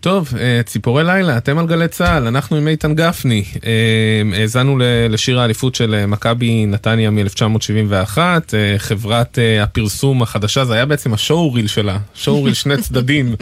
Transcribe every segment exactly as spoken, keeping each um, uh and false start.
טוב, ציפורי לילה, אתם על גלי צהל, אנחנו עם איתן גפני. האזנו לשיר האליפות של מכבי נתניה מ-אלף תשע מאות שבעים ואחת, חברת הפרסום החדשה, זה היה בעצם השואוריל שלה, שואוריל שני צדדים,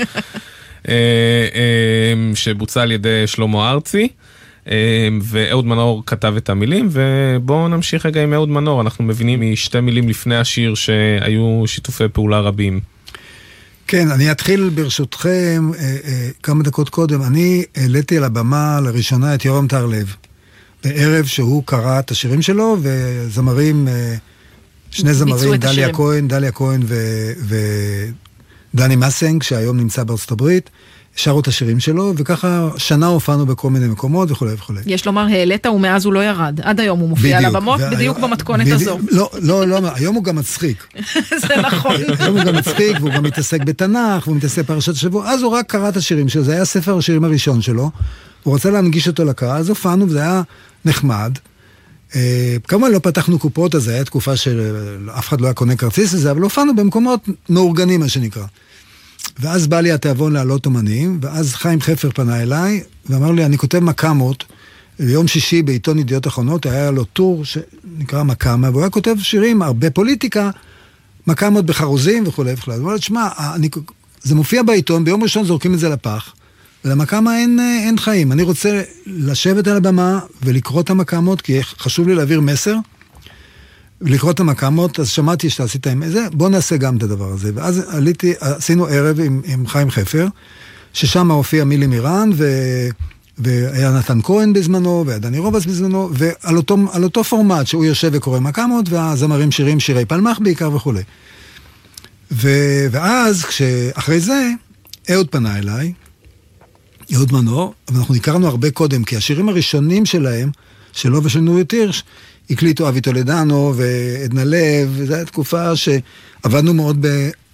שבוצע על ידי שלמה ארצי, ואהוד מנור כתב את המילים, ובואו נמשיך רגע עם אהוד מנור, אנחנו מבינים משתי מילים לפני השיר שהיו שיתופי פעולה רבים. כן, אני אתחיל ברשותכם אה, אה, כמה דקות קודם. אני העליתי על הבמה לראשונה את יורם טהרלב, בערב שהוא קרא את השירים שלו, וזמרים, אה, שני זמרים, דליה כהן, דליה כהן ו- ודני מסנג, שהיום נמצא בארצות הברית, שרו את השירים שלו, וככה שנה הופענו בכל מיני מקומות וכו' וכו'. יש לומר, העלית ומאז הוא לא ירד. עד היום הוא מופיע על הבמות, בדיוק במתכונת הזו. לא, לא, לא, היום הוא גם מצחיק. זה נכון. היום הוא גם מצחיק, והוא גם מתעסק בתנ"ך, והוא מתעסק פרשת השבוע, אז הוא רק קרא את השירים שלו, זה היה ספר השירים הראשון שלו, הוא רצה להנגיש אותו לקהל, אז הופענו, וזה היה נחמד. כמובן לא פתחנו קופות, אז זה היה תקופה שאף אחד לא היה קונה כרטיס לזה, אבל הופענו במקומות מאורגנים, מה שנקרא. ואז בא לי התיאבון לעלות אומנים, ואז חיים חפר פנה אליי, ואמר לי, אני כותב מקמות, ביום שישי בעיתון ידיעות אחרונות, היה לו טור שנקרא מקמה, והוא היה כותב שירים, הרבה פוליטיקה, מקמות בחרוזים וכו' וכו'. הוא אומר, תשמע, זה מופיע בעיתון, ביום ראשון זורקים את זה לפח, ולמקמה אין, אין חיים. אני רוצה לשבת על הבמה ולקרוא את המקמות, כי חשוב לי להעביר מסר, ולקרוא את המקמות, אז שמעתי שאתה עשית עם זה, בוא נעשה גם את הדבר הזה. ואז עליתי, עשינו ערב עם, עם חיים חפר, ששם הופיע מילי מירן, ו, והיה נתן כהן בזמנו, והיה דני רובס בזמנו, ועל אותו, על אותו פורמט שהוא יושב וקורא מקמות, והזמרים שירים שירי פלמח בעיקר וכו'. ו, ואז, אחרי זה, אהוד פנה אליי, אהוד מנור, ואנחנו הכרנו הרבה קודם, כי השירים הראשונים שלהם, שלו ושל נורית הירש, הקליטו אבי טולדנו ועדנה לב, וזו הייתה תקופה שעבדנו מאוד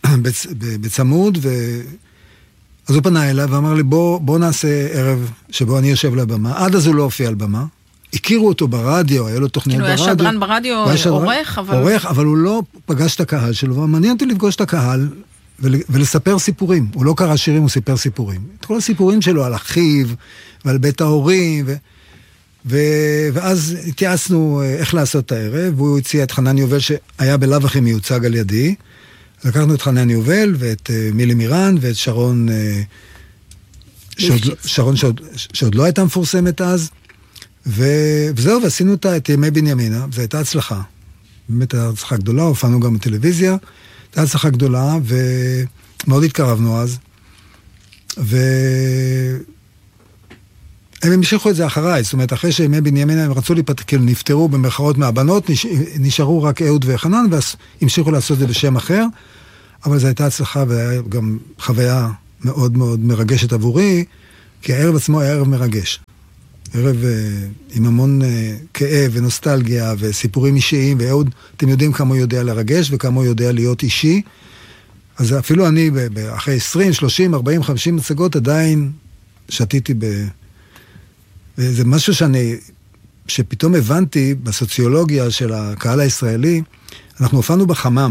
בצמוד, ו... אז הוא פנה אליי ואמר לי, בוא, בוא נעשה ערב שבו אני יושב לבמה. עד אז הוא לא הופיע על במה. הכירו אותו ברדיו, היה לו תוכניות ברדיו. כאילו היה שדרן ברדיו, עורך, אבל... עורך, אבל הוא לא פגש את הקהל שלו, ומעניין אותי לפגוש את הקהל ולספר סיפורים. הוא לא קרא שירים, הוא סיפר סיפורים. את כל הסיפורים שלו על אחיו ועל בית ההורים ו... ו... ואז התייעצנו איך לעשות את הערב, והוא הציע את חנן יובל שהיה בלאו הכי מיוצג על ידי. לקחנו את חנן יובל ואת uh, מילי מירן ואת שרון, uh, שעוד, שרון שעוד, שעוד לא הייתה מפורסמת אז, ו... וזהו, ועשינו אותה את ימי בנימינה, זו הייתה הצלחה. באמת הייתה הצלחה גדולה, הופענו גם בטלוויזיה, הייתה הצלחה גדולה, ומאוד התקרבנו אז, ו... הם המשיכו את זה אחריי, זאת אומרת, אחרי שימי בנימינה הם רצו להיפטר, כאילו נפטרו במרכאות מהבנות, נש... נשארו רק אהוד וחנן, והמשיכו לעשות את זה בשם אחר, אבל זו הייתה הצלחה והיה גם חוויה מאוד מאוד מרגשת עבורי, כי הערב עצמו היה ערב מרגש. ערב אה, עם המון אה, כאב ונוסטלגיה וסיפורים אישיים, ואהוד, אתם יודעים כמה הוא יודע לרגש וכמה הוא יודע להיות אישי, אז אפילו אני אחרי עשרים, שלושים, ארבעים, חמישים מצגות עדיין שתיתי ב... וזה משהו שאני, שפתאום הבנתי בסוציולוגיה של הקהל הישראלי, אנחנו הופענו בחמם,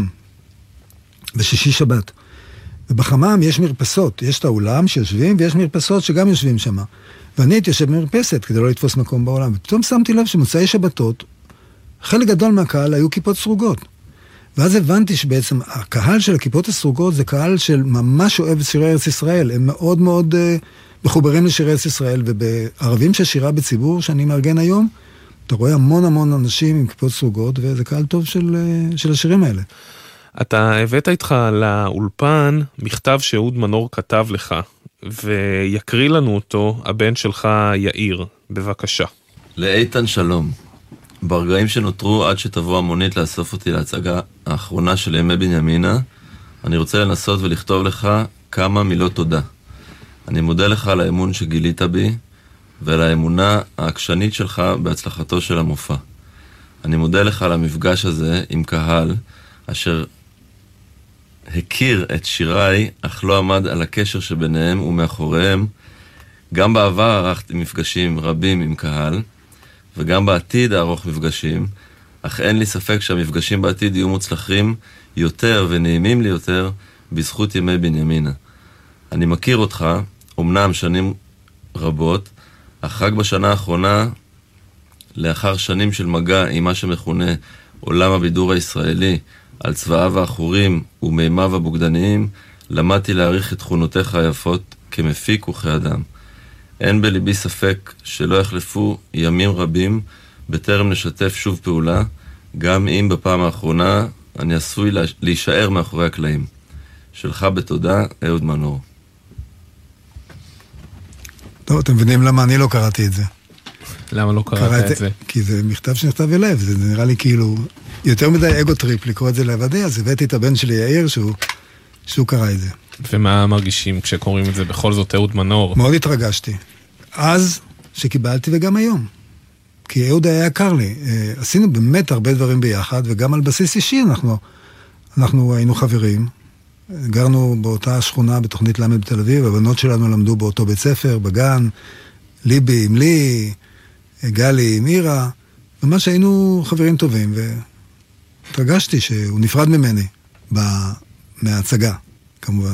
בשישי שבת. ובחמם יש מרפסות, יש את האולם שיושבים, ויש מרפסות שגם יושבים שם. ואני הייתי יושב במרפסת כדי לא לתפוס מקום בעולם. ופתאום שמתי לב שמוצאי שבתות, חלק גדול מהקהל היו כיפות סרוגות. ואז הבנתי שבעצם הקהל של הכיפות הסרוגות זה קהל של ממש אוהב שירי ארץ ישראל. הם מאוד מאוד... מחוברים לשירי ארץ ישראל, ובערבים של שירה בציבור שאני מארגן היום, אתה רואה המון המון אנשים עם כיפות סרוגות, וזה קהל טוב של, של השירים האלה. אתה הבאת איתך לאולפן מכתב שאהוד מנור כתב לך, ויקריא לנו אותו הבן שלך יאיר. בבקשה. לאיתן שלום. ברגעים שנותרו עד שתבוא המונית לאסוף אותי להצגה האחרונה של ימי בנימינה, אני רוצה לנסות ולכתוב לך כמה מילות תודה. אני מודה לך על האמון שגילית בי, ועל האמונה העקשנית שלך בהצלחתו של המופע. אני מודה לך על המפגש הזה עם קהל, אשר הכיר את שיריי, אך לא עמד על הקשר שביניהם ומאחוריהם. גם בעבר ערכתי מפגשים רבים עם קהל, וגם בעתיד אערוך מפגשים, אך אין לי ספק שהמפגשים בעתיד יהיו מוצלחים יותר ונעימים לי יותר בזכות ימי בנימינה. אני מכיר אותך, אומנם שנים רבות, אך רק בשנה האחרונה, לאחר שנים של מגע עם מה שמכונה עולם הבידור הישראלי, על צבאיו האחורים ומימיו הבוגדניים, למדתי להעריך את תכונותיך היפות כמפיק וכאדם. אין בליבי ספק שלא יחלפו ימים רבים בטרם נשתף שוב פעולה, גם אם בפעם האחרונה אני עשוי להישאר מאחורי הקלעים. שלך בתודה, אהוד מנור. טוב, אתם מבינים למה אני לא קראתי את זה. למה לא קראת את זה? כי זה מכתב שנכתב אליו, זה נראה לי כאילו יותר מדי אגו טריפ לקרוא את זה לבדי, אז הבאתי את הבן שלי יאיר שהוא, שהוא קרא את זה. ומה מרגישים כשקוראים את זה בכל זאת אהוד מנור? מאוד התרגשתי. אז שקיבלתי וגם היום. כי אהוד היה יקר לי. עשינו באמת הרבה דברים ביחד, וגם על בסיס אישי אנחנו, אנחנו היינו חברים. גרנו באותה שכונה בתוכנית למד בתל אביב, הבנות שלנו למדו באותו בית ספר, בגן, ליבי עם לי, גלי עם אירה, ממש היינו חברים טובים, והתרגשתי שהוא נפרד ממני, מההצגה, כמובן.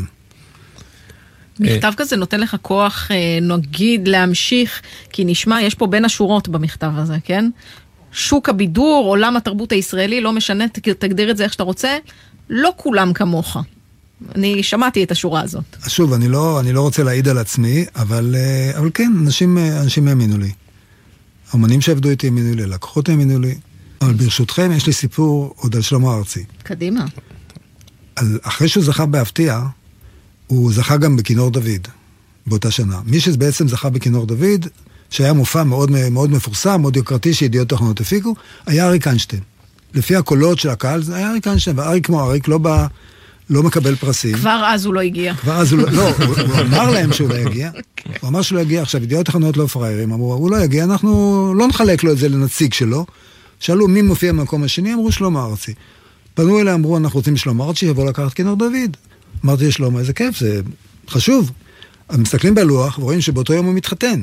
מכתב כזה נותן לך כוח, נגיד, להמשיך, כי נשמע, יש פה בין השורות במכתב הזה, כן? שוק הבידור, עולם התרבות הישראלי, לא משנה, תגדיר את זה איך שאתה רוצה, לא כולם כמוך. אני שמעתי את השורה הזאת. שוב, אני לא, אני לא רוצה להעיד על עצמי, אבל, אבל כן, אנשים, אנשים האמינו לי. האמנים שעבדו איתי האמינו לי, לקוחות האמינו לי. אבל ברשותכם, יש לי סיפור עוד על שלמה ארצי. קדימה. על, אחרי שהוא זכה בהפתיע, הוא זכה גם בכינור דוד, באותה שנה. מי שבעצם זכה בכינור דוד, שהיה מופע מאוד, מאוד מפורסם, מאוד יוקרתי, שידיעות תוכנות הפיקו, היה אריק איינשטיין. לפי הקולות של הקהל, זה היה אריק איינשטיין, ואריק כמו אריק לא בא... לא מקבל פרסים. כבר אז הוא לא הגיע. כבר אז הוא לא, לא, הוא, הוא אמר להם שהוא לא יגיע. הוא אמר שהוא לא יגיע. עכשיו, ידיעות תחנות לא פריירים, אמרו, הוא לא יגיע, אנחנו לא נחלק לו את זה לנציג שלו. שאלו מי מופיע במקום השני, אמרו שלמה ארצי. פנו אליי, אמרו, אנחנו רוצים שלמה ארצי, יבוא לקחת כינור דוד. אמרתי לשלמה, איזה כיף, זה חשוב. אז מסתכלים בלוח, ורואים שבאותו יום הוא מתחתן.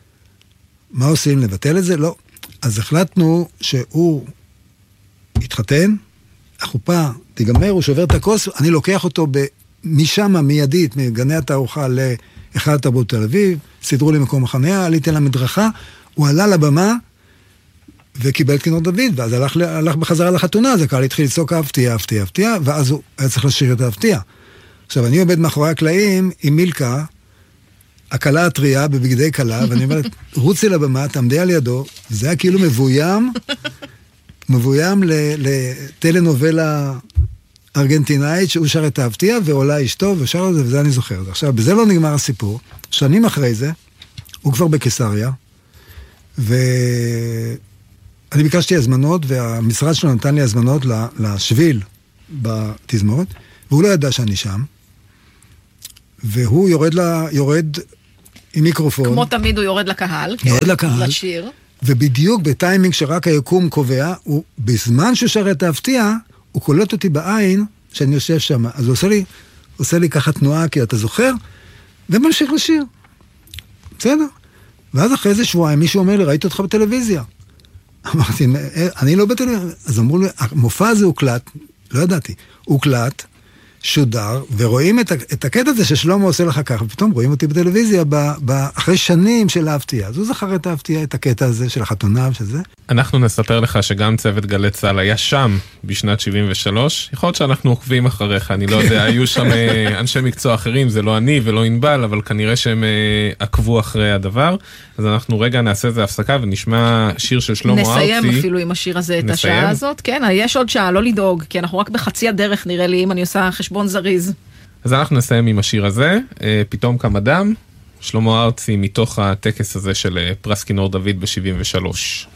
מה עושים? לבטל את זה? לא. אז החלטנו שהוא התחתן, החופה תיגמר, הוא שובר את הכוס, אני לוקח אותו משם מיידית, מגני התערוכה לאחד התרבות תל אביב, סידרו לי מקום החניה, עליתי למדרכה, הוא עלה לבמה וקיבל את כינור דוד, ואז הלך, הלך בחזרה לחתונה, אז הקהל התחיל לצעוק הפתיע, הפתיע, הפתיע, ואז הוא היה צריך לשיר את ההפתיע. עכשיו, אני עובד מאחורי הקלעים עם מילכה, הקלה הטריה בבגדי קלה, ואני אומרת, רוצי לבמה, תעמדי על ידו, וזה היה כאילו מבוים, מבוים לטלנובלה ארגנטינאית שהוא שר את ההפתיע ועולה אשתו ושר את זה, וזה אני זוכר. עכשיו, בזה לא נגמר הסיפור. שנים אחרי זה, הוא כבר בקיסריה, ואני ביקשתי הזמנות, והמשרד שלו נתן לי הזמנות לשביל בתזמורת, והוא לא ידע שאני שם, והוא יורד, לה, יורד עם מיקרופון. כמו תמיד הוא יורד לקהל. יורד לקהל. לשיר. ובדיוק בטיימינג שרק היקום קובע, הוא, בזמן שהוא שר את ההפתיע, הוא קולט אותי בעין שאני יושב שם. אז הוא עושה לי, עושה לי ככה תנועה, כי אתה זוכר, וממשיך לשיר. בסדר. ואז אחרי איזה שבועיים, מישהו אומר לי, ראיתי אותך בטלוויזיה. אמרתי, אני לא בטלוויזיה. אז אמרו לי, המופע הזה הוקלט, לא ידעתי, הוקלט, שודר, ורואים את, את הקטע הזה ששלמה עושה לך ככה, ופתאום רואים אותי בטלוויזיה ב, ב, אחרי שנים של ההפתיע. אז הוא זכר את ההפתיע, את הקטע הזה של החתונה ושזה. אנחנו נספר לך שגם צוות גלי צהל היה שם בשנת שבעים ושלוש. יכול להיות שאנחנו עוקבים אחריך, אני לא יודע, היו שם אנשי מקצוע אחרים, זה לא אני ולא אינבל, אבל כנראה שהם עקבו אחרי הדבר. אז אנחנו רגע נעשה איזה הפסקה ונשמע שיר של שלמה ארצי. נסיים אפילו עם השיר הזה את השעה הזאת. כן, יש עוד שעה, לא לדאוג, כי אנחנו רק בחצי הדרך, נראה לי, אם אני עושה חשבון זריז. אז אנחנו נסיים עם השיר הזה, פתאום קם אדם, שלמה ארצי מתוך הטקס הזה של פרס כינור דוד ב-שבעים ושלוש.